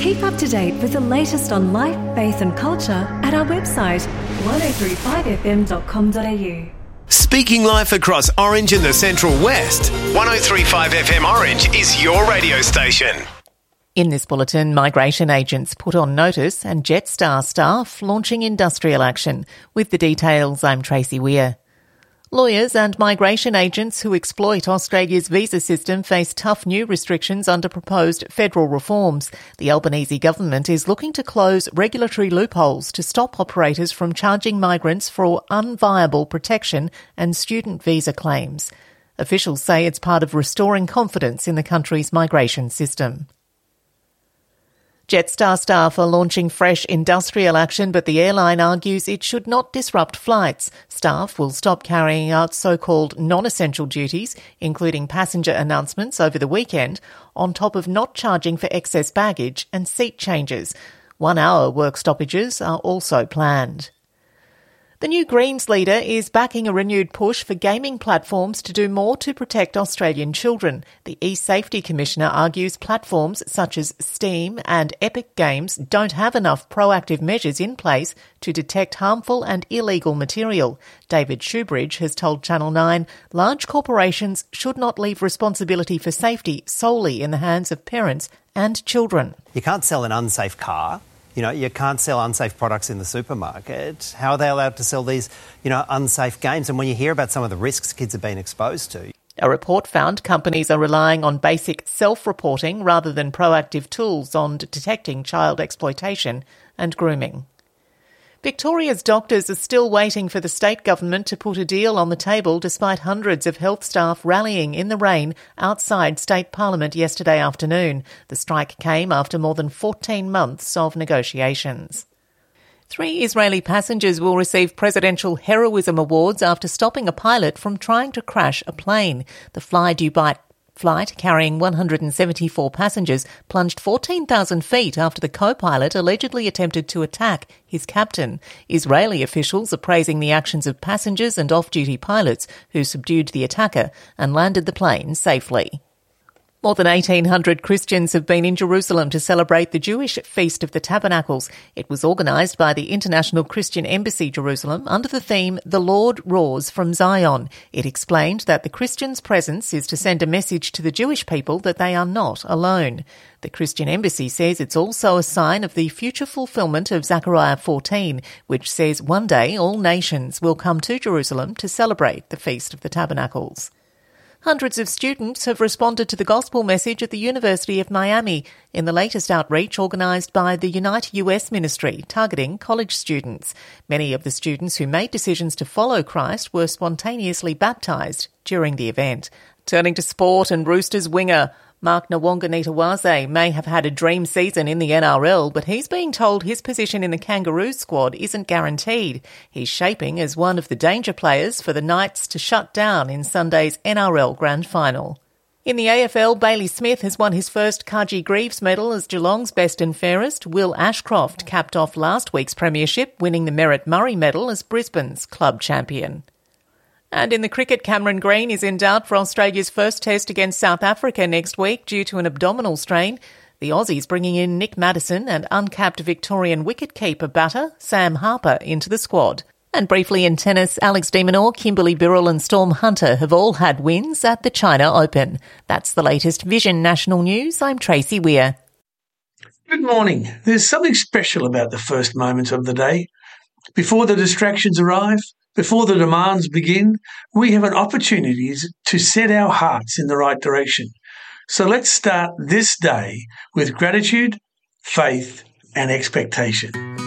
Keep up to date with the latest on life, faith and culture at our website 1035fm.com.au. Speaking life across Orange and the Central West, 1035 FM Orange is your radio station. In this bulletin, migration agents put on notice and Jetstar staff launching industrial action. With the details, I'm Tracy Weir. Lawyers and migration agents who exploit Australia's visa system face tough new restrictions under proposed federal reforms. The Albanese government is looking to close regulatory loopholes to stop operators from charging migrants for unviable protection and student visa claims. Officials say it's part of restoring confidence in the country's migration system. Jetstar staff are launching fresh industrial action, but the airline argues it should not disrupt flights. Staff will stop carrying out so-called non-essential duties, including passenger announcements over the weekend, on top of not charging for excess baggage and seat changes. 1-hour work stoppages are also planned. The new Greens leader is backing a renewed push for gaming platforms to do more to protect Australian children. The e-Safety Commissioner argues platforms such as Steam and Epic Games don't have enough proactive measures in place to detect harmful and illegal material. David Shoebridge has told Channel 9 large corporations should not leave responsibility for safety solely in the hands of parents and children. You can't sell an unsafe car. You can't sell unsafe products in the supermarket. How are they allowed to sell these, unsafe games? And when you hear about some of the risks kids have been exposed to. A report found companies are relying on basic self-reporting rather than proactive tools on detecting child exploitation and grooming. Victoria's doctors are still waiting for the state government to put a deal on the table despite hundreds of health staff rallying in the rain outside state parliament yesterday afternoon. The strike came after more than 14 months of negotiations. 3 Israeli passengers will receive presidential heroism awards after stopping a pilot from trying to crash a plane. The Fly Dubai flight carrying 174 passengers plunged 14,000 feet after the co-pilot allegedly attempted to attack his captain. Israeli officials are praising the actions of passengers and off-duty pilots who subdued the attacker and landed the plane safely. More than 1,800 Christians have been in Jerusalem to celebrate the Jewish Feast of the Tabernacles. It was organised by the International Christian Embassy Jerusalem under the theme The Lord Roars from Zion. It explained that the Christians' presence is to send a message to the Jewish people that they are not alone. The Christian Embassy says it's also a sign of the future fulfilment of Zechariah 14, which says one day all nations will come to Jerusalem to celebrate the Feast of the Tabernacles. Hundreds of students have responded to the gospel message at the University of Miami in the latest outreach organised by the Unite US Ministry, targeting college students. Many of the students who made decisions to follow Christ were spontaneously baptised during the event. Turning to sport, and Roosters winger Mark Nawonga-Nitawaze may have had a dream season in the NRL, but he's being told his position in the Kangaroos squad isn't guaranteed. He's shaping as one of the danger players for the Knights to shut down in Sunday's NRL Grand Final. In the AFL, Bailey Smith has won his first Carji Greaves medal as Geelong's best and fairest. Will Ashcroft capped off last week's premiership, winning the Merritt Murray medal as Brisbane's club champion. And in the cricket, Cameron Green is in doubt for Australia's first test against South Africa next week due to an abdominal strain. The Aussies bringing in Nick Maddison and uncapped Victorian wicketkeeper batter Sam Harper into the squad. And briefly in tennis, Alex de Minaur, Kimberly Birrell and Storm Hunter have all had wins at the China Open. That's the latest Vision National News. I'm Tracy Weir. Good morning. There's something special about the first moments of the day. Before the distractions arrive, before the demands begin, we have an opportunity to set our hearts in the right direction. So let's start this day with gratitude, faith, and expectation.